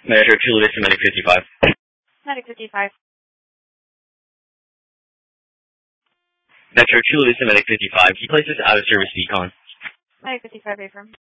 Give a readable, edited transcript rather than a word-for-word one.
Metro Chula Vista, Medic 55. Medic 55. Metro Chula Vista, Medic 55. Can you place this out of service decon? Medic 55, affirm.